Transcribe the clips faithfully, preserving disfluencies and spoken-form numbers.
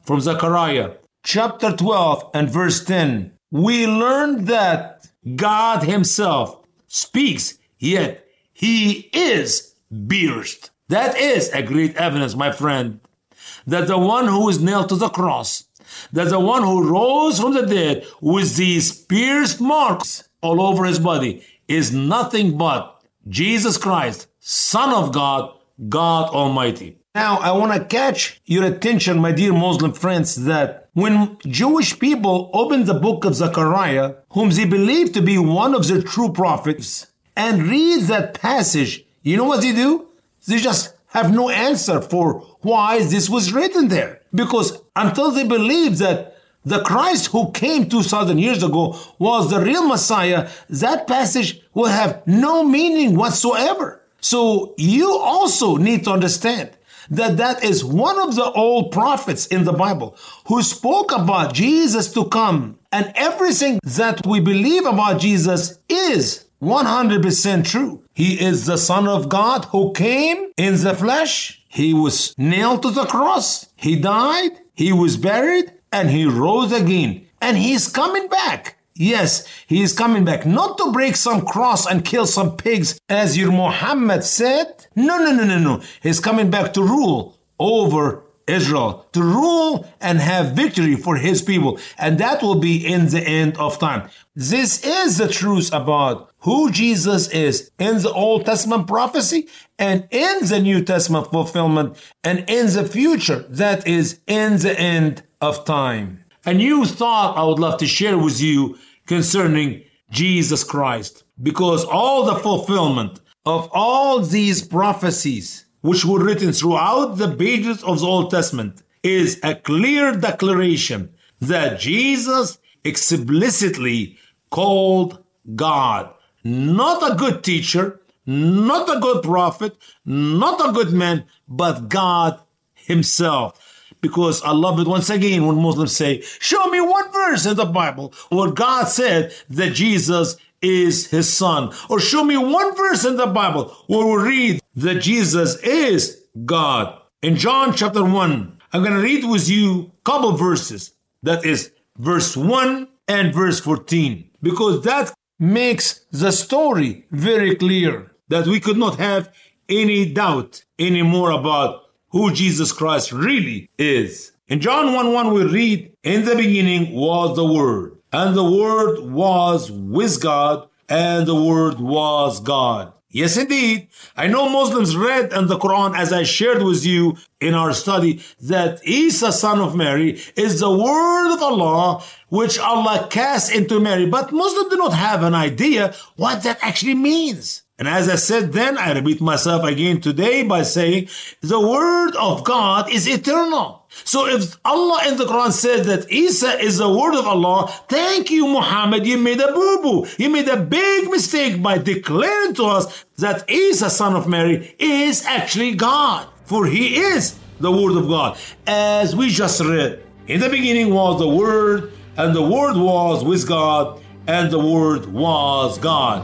from Zechariah chapter twelve and verse ten, we learn that God himself speaks, yet he is pierced. That is a great evidence, my friend, that the one who is nailed to the cross, that the one who rose from the dead with these pierced marks all over his body is nothing but Jesus Christ, Son of God, God Almighty. Now, I want to catch your attention, my dear Muslim friends, that when Jewish people open the book of Zechariah, whom they believe to be one of the true prophets, and read that passage, you know what they do? They just have no answer for why this was written there. Because until they believe that the Christ who came two thousand years ago was the real Messiah, that passage will have no meaning whatsoever. So you also need to understand that that is one of the old prophets in the Bible who spoke about Jesus to come. And everything that we believe about Jesus is one hundred percent true. He is the Son of God who came in the flesh. He was nailed to the cross. He died. He was buried. And he rose again. And he's coming back. Yes, he is coming back. Not to break some cross and kill some pigs, as your Muhammad said. No, no, no, no, no. He's coming back to rule over Israel, to rule and have victory for his people. And that will be in the end of time. This is the truth about who Jesus is in the Old Testament prophecy and in the New Testament fulfillment and in the future that is in the end of time. A new thought I would love to share with you concerning Jesus Christ, because all the fulfillment of all these prophecies which were written throughout the pages of the Old Testament is a clear declaration that Jesus explicitly called God. Not a good teacher, not a good prophet, not a good man, but God himself. Because I love it once again when Muslims say, show me one verse in the Bible where God said that Jesus is his son. Or show me one verse in the Bible where we read that Jesus is God. In John chapter one, I'm going to read with you a couple verses. That is verse one and verse fourteen. Because that makes the story very clear that we could not have any doubt anymore about who Jesus Christ really is. In John one one we read, in the beginning was the Word, and the Word was with God, and the Word was God. Yes, indeed. I know Muslims read in the Quran, as I shared with you in our study, that Isa, son of Mary, is the word of Allah, which Allah cast into Mary. But Muslims do not have an idea what that actually means. And as I said then, I repeat myself again today by saying, the word of God is eternal. So if Allah in the Quran said that Isa is the word of Allah, thank you, Muhammad, you made a boo-boo. You made a big mistake by declaring to us that Isa, son of Mary, is actually God. For he is the word of God. As we just read, in the beginning was the word, and the word was with God, and the word was God.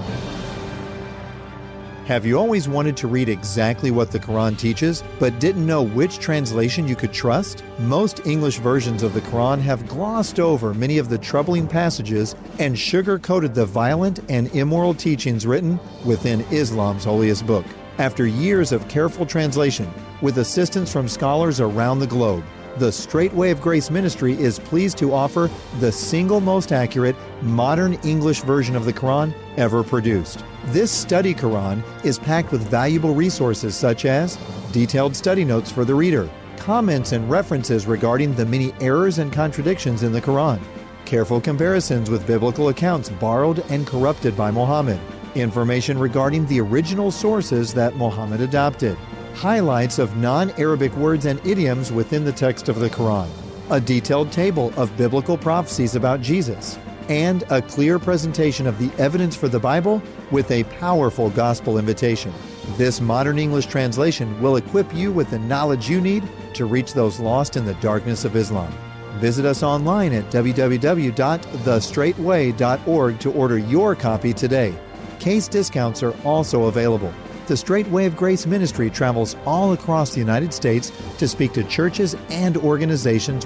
Have you always wanted to read exactly what the Quran teaches, but didn't know which translation you could trust? Most English versions of the Quran have glossed over many of the troubling passages and sugar-coated the violent and immoral teachings written within Islam's holiest book. After years of careful translation, with assistance from scholars around the globe, the Straight Way of Grace Ministry is pleased to offer the single most accurate, modern English version of the Quran ever produced. This study Quran is packed with valuable resources such as detailed study notes for the reader, comments and references regarding the many errors and contradictions in the Quran, careful comparisons with biblical accounts borrowed and corrupted by Muhammad, information regarding the original sources that Muhammad adopted, highlights of non-Arabic words and idioms within the text of the Quran, a detailed table of biblical prophecies about Jesus, and a clear presentation of the evidence for the Bible with a powerful gospel invitation. This modern English translation will equip you with the knowledge you need to reach those lost in the darkness of Islam. Visit us online at w w w dot the straight way dot org to order your copy today. Case discounts are also available. The Straight Way of Grace Ministry travels all across the United States to speak to churches and organizations